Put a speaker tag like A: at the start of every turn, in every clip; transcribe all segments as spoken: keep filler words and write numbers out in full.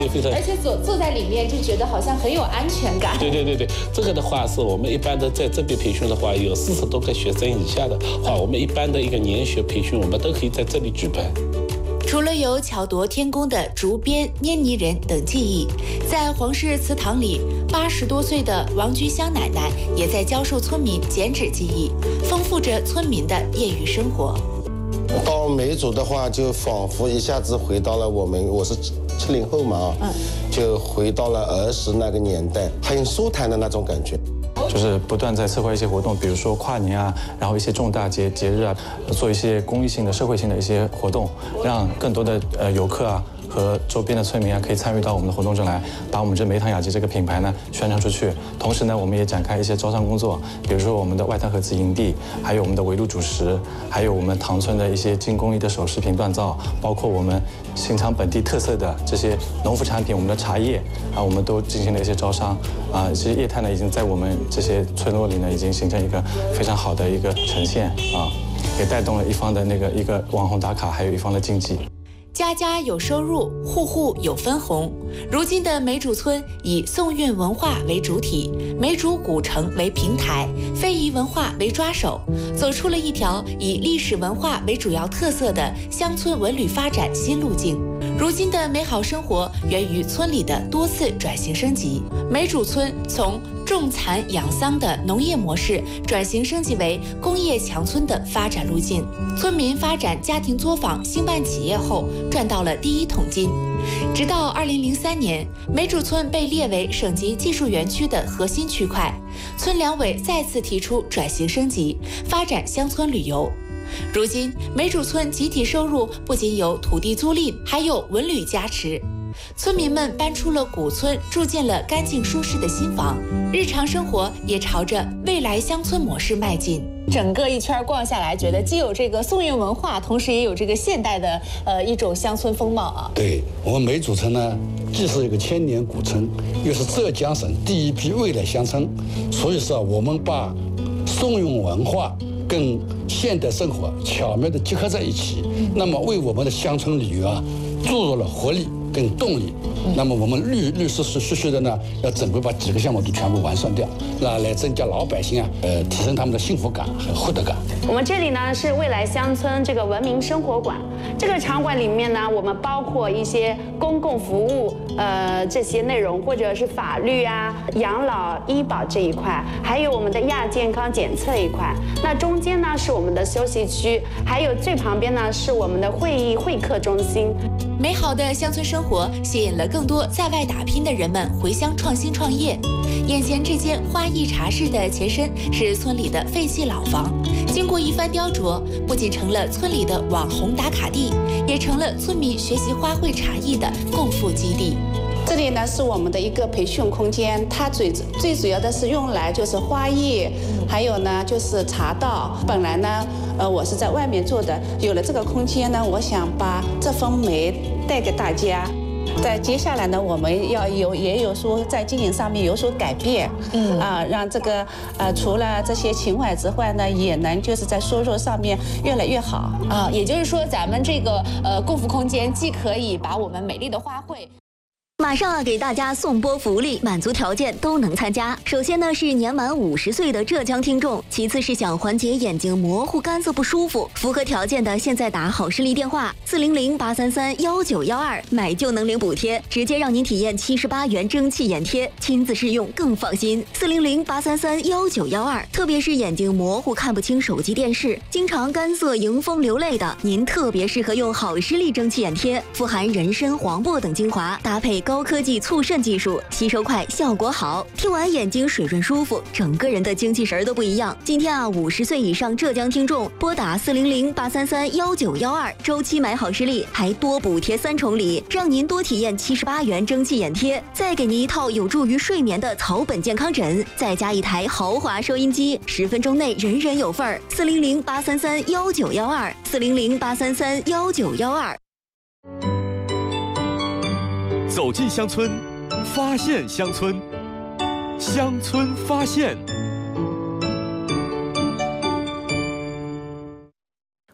A: 而且坐坐在里面就觉得好像很有安全感。
B: 对对对对，这个的话是我们一般的在这边培训的话，有四十多个学生以下的话，我们一般的一个年学培训，我们都可以在这里举办。
C: 除了有巧夺天工的竹编、捏泥人等技艺，在皇室祠堂里，八十多岁的王菊香奶奶也在教授村民剪纸技艺，丰富着村民的业余生活。
D: 到梅竹的话，就仿佛一下子回到了我们，我是七零后嘛，嗯，就回到了儿时那个年代，很舒坦的那种感觉。
E: 就是不断在策划一些活动，比如说跨年啊，然后一些重大节节日啊，做一些公益性的、社会性的一些活动，让更多的呃游客啊和周边的村民啊可以参与到我们的活动中来，把我们这梅塘雅集这个品牌呢宣传出去。同时呢，我们也展开一些招商工作，比如说我们的外滩合资营地，还有我们的围炉煮食，还有我们塘村的一些精工艺的首饰品锻造，包括我们新昌本地特色的这些农副产品，我们的茶叶啊，我们都进行了一些招商啊。其实业态呢已经在我们这些村落里呢已经形成一个非常好的一个呈现啊，也带动了一方的那个一个网红打卡，还有一方的经济。
C: 家家有收入，户户有分红。如今的梅竹村以宋韵文化为主体，梅竹古城为平台，非遗文化为抓手，走出了一条以历史文化为主要特色的乡村文旅发展新路径。如今的美好生活源于村里的多次转型升级。梅竹村从种蚕养桑的农业模式转型升级为工业强村的发展路径，村民发展家庭作坊、兴办企业后赚到了第一桶金。直到二零零三年，梅竹村被列为省级技术园区的核心区块，村两委再次提出转型升级，发展乡村旅游。如今，梅竹村集体收入不仅有土地租赁，还有文旅加持。村民们搬出了古村，住进了干净舒适的新房，日常生活也朝着未来乡村模式迈进。
A: 整个一圈逛下来，觉得既有这个宋韵文化，同时也有这个现代的呃一种乡村风貌啊。
F: 对，我们梅竹村呢，既是一个千年古村，又是浙江省第一批未来乡村，所以说我们把宋韵文化跟现代生活巧妙地结合在一起，那么为我们的乡村旅游啊注入了活力跟动力。那么我们绿绿实实续续的呢，要整个把几个项目都全部完善掉，那来增加老百姓啊，呃，提升他们的幸福感和获得感。
G: 我们这里呢是未来乡村这个文明生活馆，这个场馆里面呢，我们包括一些公共服务，呃，这些内容，或者是法律啊、养老、医保这一块，还有我们的亚健康检测一块。那中间呢是我们的休息区，还有最旁边呢是我们的会议会客中心。
C: 美好的乡村生活吸引了更多在外打拼的人们回乡创新创业。眼前这间花艺茶室的前身是村里的废弃老房，经过一番雕琢，不仅成了村里的网红打卡地，也成了村民学习花卉茶艺的共赴基地。
H: 这里呢是我们的一个培训空间，它最最主要的是用来就是花艺，还有呢就是茶道。本来呢，呃，我是在外面做的，有了这个空间呢，我想把这份美带给大家。在接下来呢，我们要有也有说在经营上面有所改变，嗯啊，让这个呃除了这些情怀之外呢，也能就是在收入上面越来越好
A: 啊。也就是说，咱们这个呃共赴空间既可以把我们美丽的花卉。
I: 马上啊，给大家送波福利，满足条件都能参加。首先呢是年满五十岁的浙江听众，其次是想缓解眼睛模糊、干涩不舒服，符合条件的现在打好视力电话四零零八三三幺九幺二，买就能领补贴，直接让您体验七十八元蒸汽眼贴，亲自试用更放心。四零零八三三幺九幺二，特别是眼睛模糊、看不清手机电视，经常干涩、迎风流泪的，您特别适合用好视力蒸汽眼贴，富含人参、黄柏等精华，搭配高科技促渗技术，吸收快，效果好，贴完眼睛水润舒服，整个人的精气神都不一样。今天啊，五十岁以上浙江听众拨打四零零八三三幺九幺二，周期买好视力，还多补贴三重礼，让您多体验七十八元蒸汽眼贴，再给您一套有助于睡眠的草本健康枕，再加一台豪华收音机，十分钟内人人有份儿。四零零八三三幺九幺二，四零零八三三幺九幺二。
J: 走进乡村，发现乡村，乡村发现。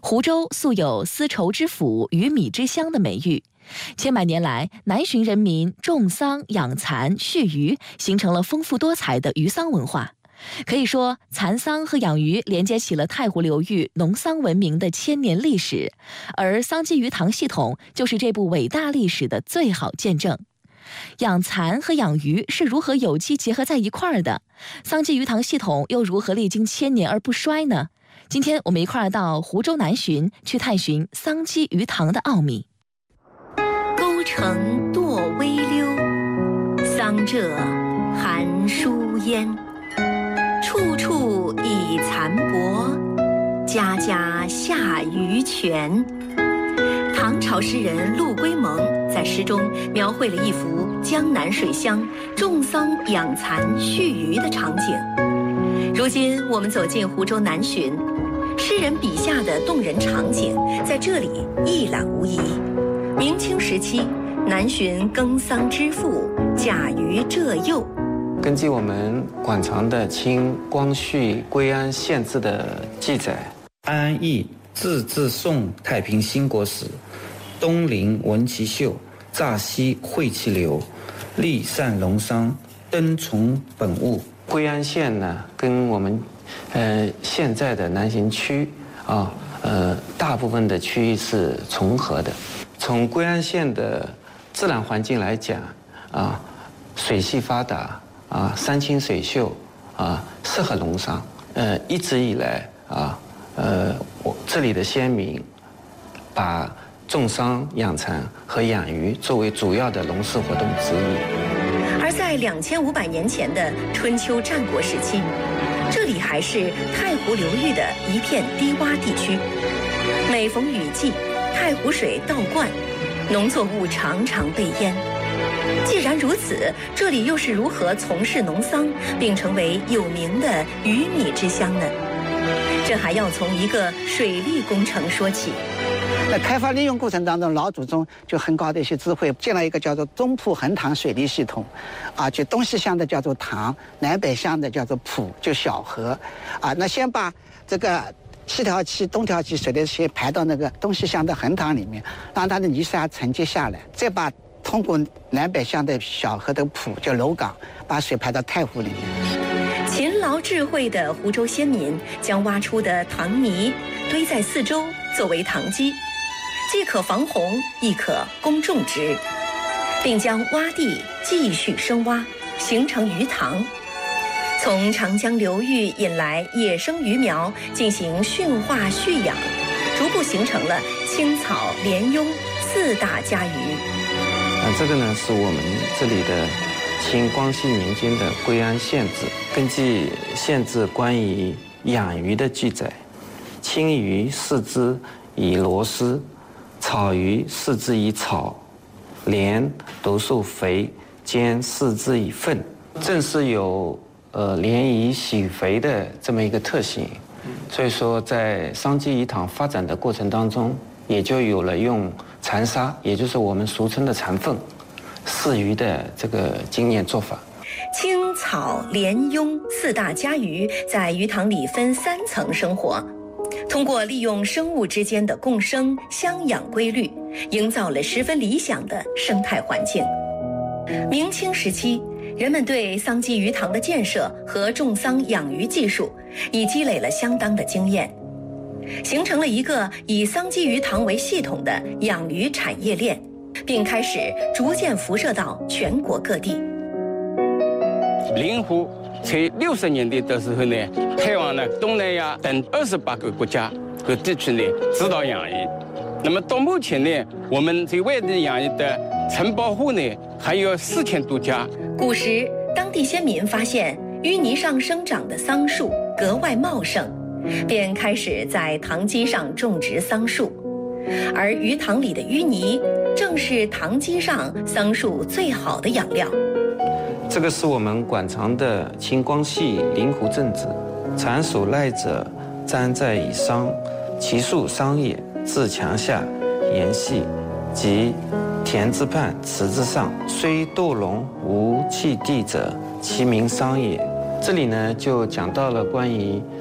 C: 湖州素有丝绸之府、鱼米之乡的美誉。千百年来，南浔人民种桑、养蚕、畜渔，形成了丰富多彩的渔桑文化。可以说，蚕桑和养鱼连接起了太湖流域农桑文明的千年历史，而桑基鱼塘系统就是这部伟大历史的最好见证。养蚕和养鱼是如何有机结合在一块儿的？桑基鱼塘系统又如何历经千年而不衰呢？今天我们一块儿到湖州南浔去探寻桑基鱼塘的奥秘。
I: 勾城堕微溜，桑柘寒疏烟。处处已蚕帛，家家下鱼泉。唐朝诗人陆龟蒙在诗中描绘了一幅江南水乡种桑养蚕畜渔的场景。如今我们走进湖州南浔，诗人笔下的动人场景在这里一览无遗。明清时期，南浔耕桑之父贾谊浙幼。
K: 根据我们馆藏的清光绪归安县志的记载，安义自自宋太平兴国时，东临闻其秀，乍西汇其流，利善农桑，登从本物。归安县呢，跟我们呃现在的南浔区啊呃大部分的区域是重合的。从归安县的自然环境来讲啊，水系发达。啊，山清水秀，啊，适合农桑。呃，一直以来啊，呃，我这里的先民把种桑、养蚕和养鱼作为主要的农事活动之一。
I: 而在两千五百年前的春秋战国时期，这里还是太湖流域的一片低洼地区。每逢雨季，太湖水倒灌，农作物常常被淹。既然如此，这里又是如何从事农桑，并成为有名的鱼米之乡呢？这还要从一个水利工程说起。
L: 在开发利用过程当中，老祖宗就很高的一些智慧，建了一个叫做中铺横塘水利系统，啊，就东西向的叫做塘，南北向的叫做浦，就小河，啊，那先把这个西条期、东条期水的先排到那个东西向的横塘里面，让它的泥沙沉积下来，再把通过南北向的小河的浦叫篓港，把水排到太湖里面。
I: 勤劳智慧的湖州先民将挖出的塘泥堆在四周，作为塘基，既可防洪，亦可供种植，并将洼地继续深挖，形成鱼塘。从长江流域引来野生鱼苗进行驯化蓄养，逐步形成了青草莲庸四大家鱼。
K: 啊，这个呢是我们这里的清光绪年间的归安县志。根据县志关于养鱼的记载，青鱼饲之以螺丝，草鱼饲之以草，莲独受肥，兼饲之以粪，正是有呃涟漪洗肥的这么一个特性。所以说，在桑基鱼塘发展的过程当中，也就有了用蚕沙，也就是我们俗称的蚕粪，饲鱼的这个经验做法。
I: 青草莲庸四大家鱼在鱼塘里分三层生活，通过利用生物之间的共生相养规律，营造了十分理想的生态环境。明清时期，人们对桑基鱼塘的建设和种桑养鱼技术已积累了相当的经验，形成了一个以桑基鱼塘为系统的养鱼产业链，并开始逐渐辐射到全国各地。
M: 灵湖在六十年代的时候呢，派往了东南亚等二十八个国家和地区呢指导养鱼。那么到目前呢，我们在外地养鱼的承包户呢还有四千多家。
I: 古时，当地先民发现淤泥上生长的桑树格外茂盛，便开始在塘基上种植桑树，而鱼塘里的淤泥正是塘基上桑树最好的养料。
K: 这个是我们馆藏的清光绪灵湖镇志，蚕属赖者粘在以桑，其树桑叶自墙下沿系及田之畔池之上，虽堕龙无弃地者，其名桑也。这里呢就讲到了关于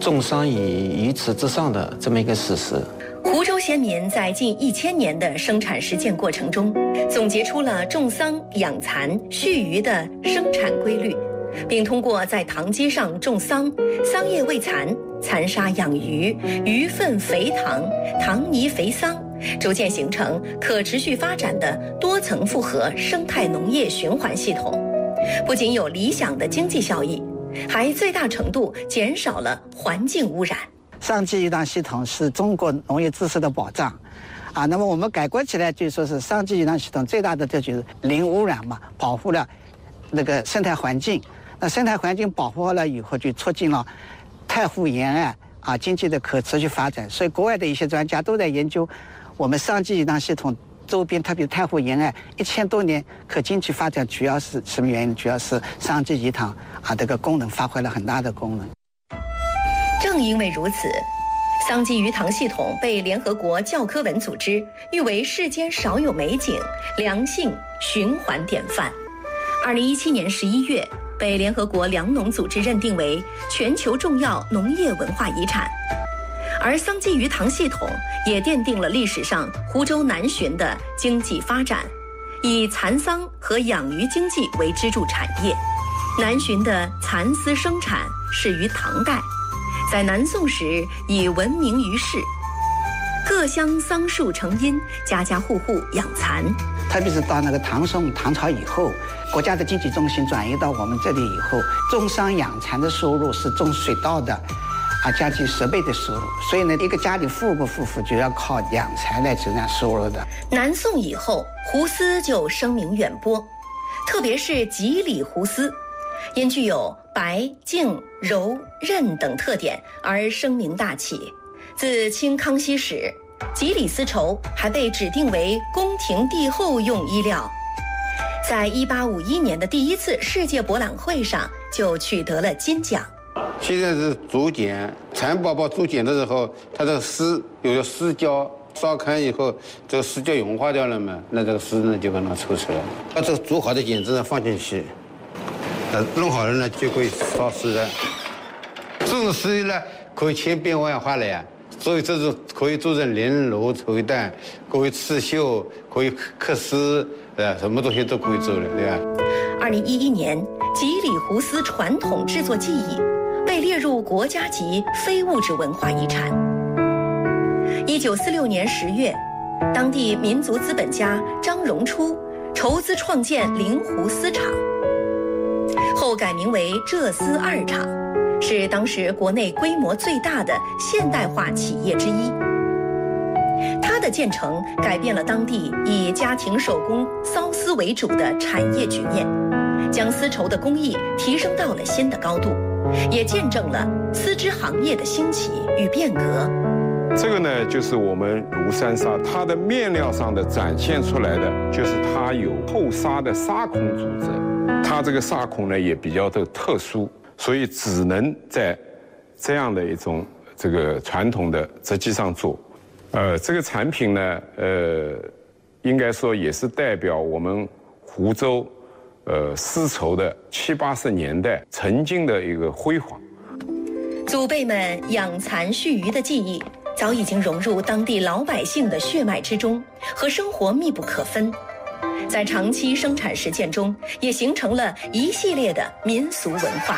K: 重商以鱼池之上的这么一个史实。
C: 湖州先民在近一千年的生产实践过程中，总结出了种桑、养蚕、畜鱼的生产规律，并通过在塘基上种桑，桑叶喂蚕，蚕沙养鱼，鱼粪肥塘，塘泥肥桑，逐渐形成可持续发展的多层复合生态农业循环系统。不仅有理想的经济效益，还最大程度减少了环境污染。
L: 上基鱼塘系统是中国农业知识的保障，啊，那么我们概括起来就说是上基鱼塘系统最大的特就是零污染嘛，保护了那个生态环境。那生态环境保护好了以后，就促进了太湖沿岸啊经济的可持续发展。所以国外的一些专家都在研究我们上基鱼塘系统周边，特别太湖沿岸一千多年可经济发展，主要是什么原因？主要是上基鱼塘啊这个功能发挥了很大的功能。
C: 正因为如此，桑基鱼塘系统被联合国教科文组织誉为世间少有美景、良性循环典范。二零一七年十一月，被联合国粮农组织认定为全球重要农业文化遗产。而桑基鱼塘系统也奠定了历史上湖州南浔的经济发展，以蚕桑和养鱼经济为支柱产业。南浔的蚕丝生产始于唐代，在南宋时已闻名于世。各乡桑树成荫，家家户户养蚕。
L: 特别是到那个唐宋唐朝以后，国家的经济中心转移到我们这里以后，种桑养蚕的收入是种水稻的啊将近十倍的收入。所以呢，一个家里富不富富就要靠养蚕来增加收入的。
C: 南宋以后，湖丝就声名远播，特别是吉里湖丝，因具有白、净、柔、韧等特点而声名大起。自清康熙时，吉里丝绸还被指定为宫廷帝后用衣料，在一八五一年的第一次世界博览会上就取得了金奖。
N: 现在是竹简，蚕宝宝竹简的时候，它这个丝有了丝胶，烧开以后，这个丝胶融化掉了嘛，那这个丝呢就把它抽出来。把这个煮好的茧子呢放进去，呃，弄好了呢就可以烧丝了。这种丝呢可以千变万化了呀。所以这是可以做成绫罗绸缎，可以刺绣，可以刻丝，呃，什么东西都可以做的，对吧？
C: 二零一一年，吉里湖丝传统制作技艺被列入国家级非物质文化遗产。一九四六年十月，当地民族资本家张荣初筹资创建灵湖丝厂，后改名为浙丝二厂。是当时国内规模最大的现代化企业之一。它的建成改变了当地以家庭手工缫丝为主的产业局面，将丝绸的工艺提升到了新的高度，也见证了丝织行业的兴起与变革。
O: 这个呢，就是我们庐山纱，它的面料上的展现出来的，就是它有后纱的纱孔组织，它这个纱孔呢也比较的特殊。所以只能在这样的一种这个传统的织机上做，呃，这个产品呢，呃，应该说也是代表我们湖州，呃，丝绸的七八十年代曾经的一个辉煌。
C: 祖辈们养蚕蓄鱼的技艺早已经融入当地老百姓的血脉之中，和生活密不可分。在长期生产实践中，也形成了一系列的民俗文化。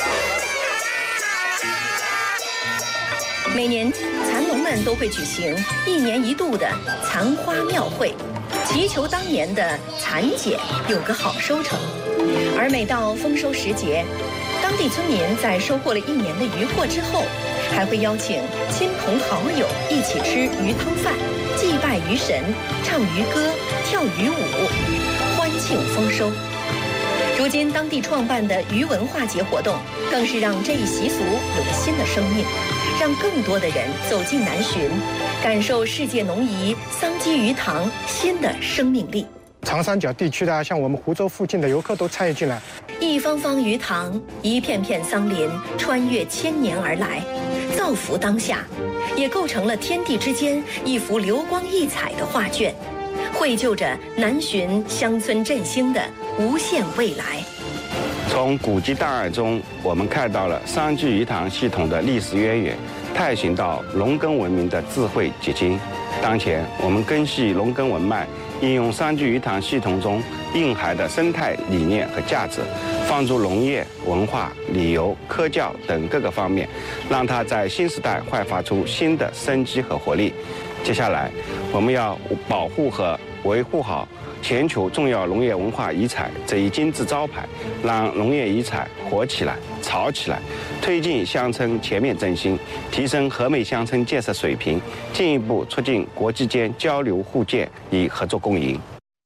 C: 每年，蚕农们都会举行一年一度的蚕花庙会，祈求当年的蚕茧有个好收成。而每到丰收时节，当地村民在收获了一年的渔获之后，还会邀请亲朋好友一起吃鱼汤饭，祭拜鱼神，唱渔歌，跳渔舞，欢庆丰收。如今当地创办的渔文化节活动，更是让这一习俗有了新的生命，让更多的人走进南浔，感受世界农仪桑基鱼塘新的生命力。
P: 长三角地区的，像我们湖州附近的游客都参与进来。
C: 一方方鱼塘，一片片桑林，穿越千年而来，造福当下，也构成了天地之间一幅流光溢彩的画卷，绘就着南浔乡村振兴的无限未来。
M: 从古籍档案中，我们看到了商居鱼塘系统的历史渊源，探寻到农耕文明的智慧结晶。当前，我们根系农耕文脉，应用商居鱼塘系统中蕴含的生态理念和价值，放诸农业、文化、旅游、科教等各个方面，让它在新时代焕发出新的生机和活力。接下来，我们要保护和维护好全球重要农业文化遗产这一金字招牌，让农业遗产活起来、潮起来，推进乡村全面振兴，提升和美乡村建设水平，进一步促进国际间交流互鉴与合作共赢。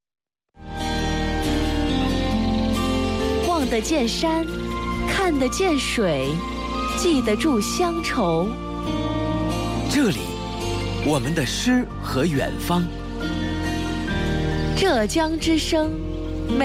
C: 望得见山，看得见水，记得住乡愁。
J: 这里，我们的诗和远方。
C: 浙江之声。